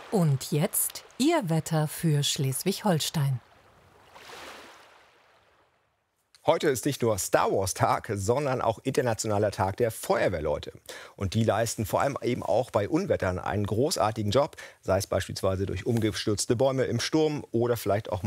Und jetzt Ihr Wetter für Schleswig-Holstein. Heute ist nicht nur Star Wars Tag, sondern auch Internationaler Tag der Feuerwehrleute. Und die leisten vor allem eben auch bei Unwettern einen großartigen Job, sei es beispielsweise durch umgestürzte Bäume im Sturm oder vielleicht auch